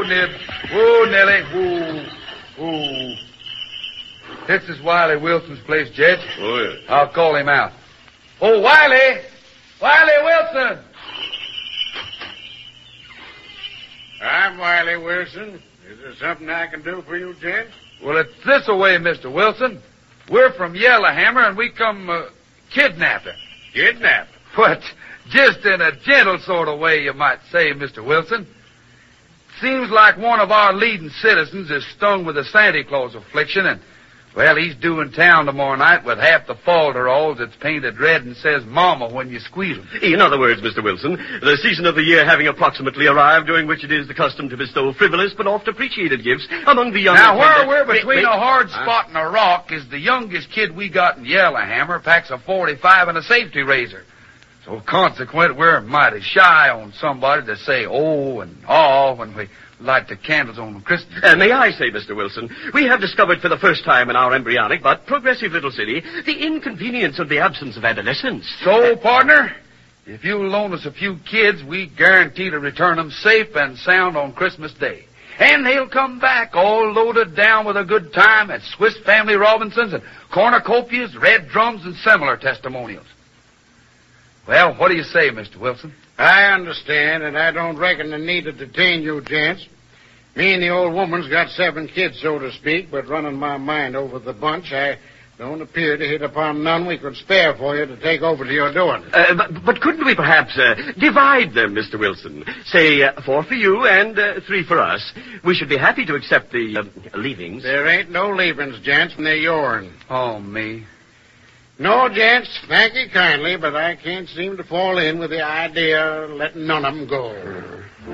Nib. Whoa, Nellie. Whoa. Whoa. This is Wiley Wilson's place, Judge. Oh, yes. I'll call him out. Oh, Wiley! Wiley Wilson! I'm Wiley Wilson. Is there something I can do for you, gent? Well, it's this way, Mr. Wilson. We're from Yellowhammer, and we come kidnapping. Kidnapping? But just in a gentle sort of way, you might say, Mr. Wilson. Seems like one of our leading citizens is stung with the Santa Claus affliction, and, well, he's due in town tomorrow night with half the falderols that's painted red and says Mama when you squeeze them. In other words, Mr. Wilson, the season of the year having approximately arrived, during which it is the custom to bestow frivolous but oft appreciated gifts among the young... Now, where we're between a hard spot and a rock is the youngest kid we got in Yellowhammer packs a .45 and a safety razor. So, consequent, we're mighty shy on somebody to say oh and aw when we light the candles on Christmas. May I say, Mr. Wilson, we have discovered for the first time in our embryonic but progressive little city the inconvenience of the absence of adolescence. So, partner, if you'll loan us a few kids, we guarantee to return them safe and sound on Christmas Day. And they'll come back all loaded down with a good time at Swiss Family Robinsons and cornucopias, red drums, and similar testimonials. Well, what do you say, Mr. Wilson? I understand, and I don't reckon the need to detain you, gents. Me and the old woman's got 7 kids, so to speak, but running my mind over the bunch, I don't appear to hit upon none we could spare for you to take over to your doing. But couldn't we perhaps divide them, Mr. Wilson? Say 4 for you and 3 for us. We should be happy to accept the leavings. There ain't no leavings, gents, and they're yourn. Oh, me. No, gents, thank you kindly, but I can't seem to fall in with the idea of letting none of them go.